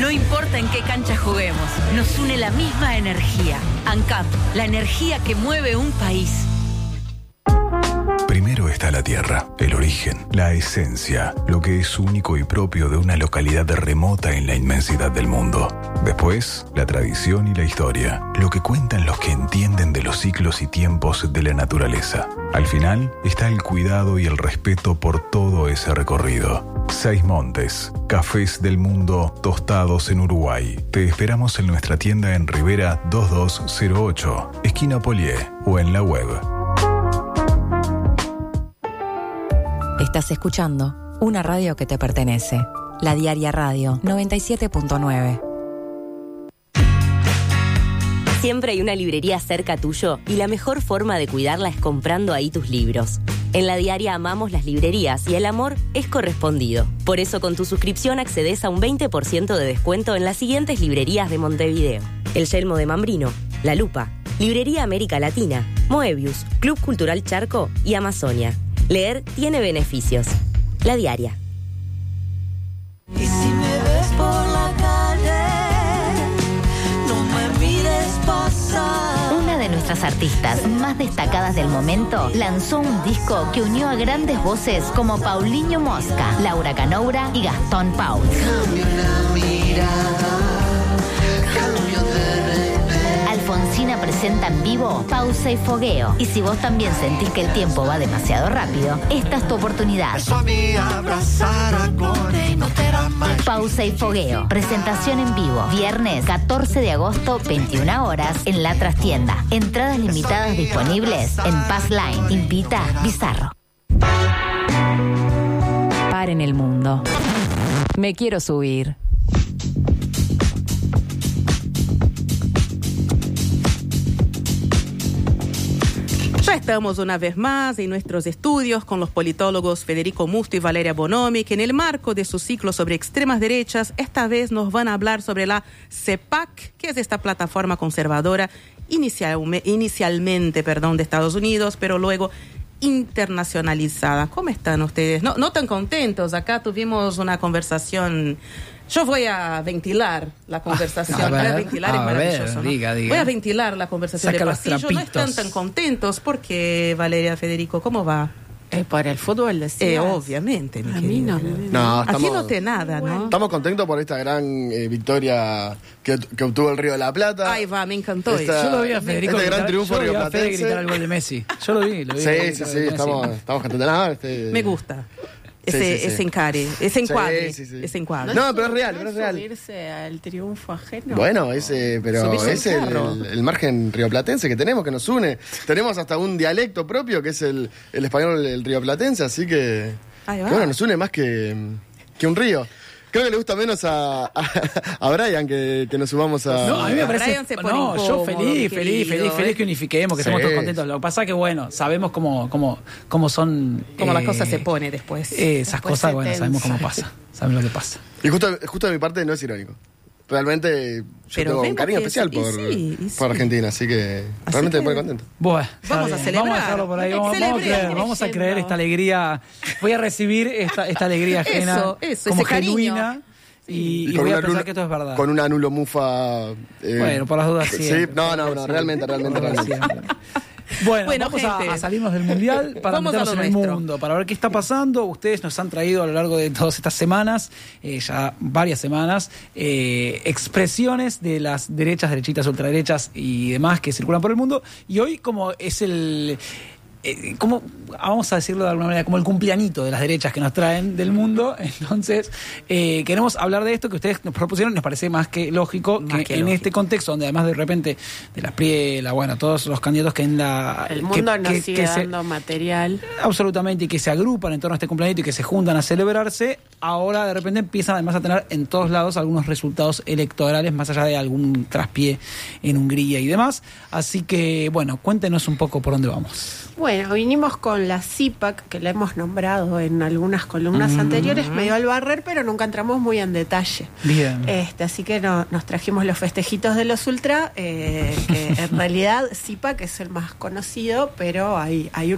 No importa en qué cancha juguemos, nos une la misma energía. ANCAP, la energía que mueve un país. Primero está la tierra, el origen, la esencia, lo que es único y propio de una localidad remota en la inmensidad del mundo. Después, la tradición y la historia, lo que cuentan los que entienden de los ciclos y tiempos de la naturaleza. Al final, está el cuidado y el respeto por todo ese recorrido. Seis Montes, cafés del mundo tostados en Uruguay. Te esperamos en nuestra tienda en Rivera 2208, esquina Polié, o en la web. Estás escuchando una radio que te pertenece. La Diaria Radio 97.9. Siempre hay una librería cerca tuyo y la mejor forma de cuidarla es comprando ahí tus libros. En La Diaria amamos las librerías y el amor es correspondido. Por eso con tu suscripción accedes a un 20% de descuento en las siguientes librerías de Montevideo: El Yelmo de Mambrino, La Lupa, Librería América Latina, Moebius, Club Cultural Charco y Amazonia. Leer tiene beneficios. La Diaria. Y si me ves por la calle, no me mires pasar. Una de nuestras artistas más destacadas del momento lanzó un disco que unió a grandes voces como Paulinho Mosca, Laura Canoura y Gastón Pauls. Cambio la mirada, cambio de repente. Alfonsina presenta en vivo Pausa y Fogueo. Y si vos también sentís que el tiempo va demasiado rápido, esta es tu oportunidad. Eso a mí abrazar a Connie no te da más. Pausa y Fogueo. Presentación en vivo. Viernes 14 de agosto, 21 horas, en La Trastienda. Entradas limitadas disponibles en Pass Line. Invita Bizarro. Paren el mundo. Me quiero subir. Ya estamos una vez más en nuestros estudios con los politólogos Federico Musto y Valeria Bonomi, que en el marco de su ciclo sobre extremas derechas, esta vez nos van a hablar sobre la CEPAC, que es esta plataforma conservadora inicialmente de Estados Unidos, pero luego internacionalizada. ¿Cómo están ustedes? No tan contentos. Acá tuvimos una conversación. Yo voy a ventilar la conversación. Ventilar es maravilloso, ¿no? Diga. Voy a ventilar la conversación de pasillo. No están tan contentos. ¿Por qué, Valeria, Federico? ¿Cómo va? Para el fútbol, decías. Obviamente, mi A querida. mí no. No, Aquí no te nada, ¿no? Estamos contentos por esta gran victoria que obtuvo el Río de la Plata. Ahí va, me encantó. Yo lo vi a Federico gran triunfo rioplatense. gritar el gol de Messi. Yo lo vi. Sí, estamos contentos. Me gusta. Ese encuadre. No, pero es real, Subirse al triunfo ajeno. Bueno, es el margen rioplatense que tenemos, que nos une. Tenemos hasta un dialecto propio, que es el español el rioplatense, así que bueno, nos une más que un río. Creo que le gusta menos a Brian que nos subamos a... No, a mí me parece... Brian se pone incómodo, yo feliz que unifiquemos, que estemos todos contentos. Lo que pasa es que, bueno, sabemos cómo son... Como la cosa se pone después. Esas cosas, bueno, sabemos cómo pasa. Sabemos lo que pasa. Y justo de mi parte no es irónico. Realmente yo tengo un cariño especial por Argentina, así que realmente me pone contento. Bueno, vamos a celebrar. Vamos a dejarlo por ahí. Vamos a creer esta alegría. Voy a recibir esta alegría ajena como genuina. Y voy a pensar que esto es verdad. Con un anulo mufa. Bueno, por las dudas sí. No, realmente. Bueno, vamos a salirnos del Mundial para meternos en el mundo, para ver qué está pasando. Ustedes nos han traído a lo largo de todas estas semanas, ya varias semanas, expresiones de las derechas, derechitas, ultraderechas y demás que circulan por el mundo. Y hoy, como es como, vamos a decirlo de alguna manera, como el cumpleañito de las derechas que nos traen del mundo, entonces queremos hablar de esto que ustedes nos propusieron. Nos parece más que lógico que en este contexto, donde además de repente de la Priela, bueno, todos los candidatos que en el mundo nos sigue dando material, absolutamente, y que se agrupan en torno a este cumpleañito y que se juntan a celebrarse, ahora de repente empiezan además a tener en todos lados algunos resultados electorales, más allá de algún traspié en Hungría y demás. Así que, bueno, cuéntenos un poco por dónde vamos. Bueno, vinimos con la CIPAC, que la hemos nombrado en algunas columnas anteriores, medio al barrer, pero nunca entramos muy en detalle. Bien. Así que nos trajimos los festejitos de los ultra, que en realidad CIPAC es el más conocido, pero hay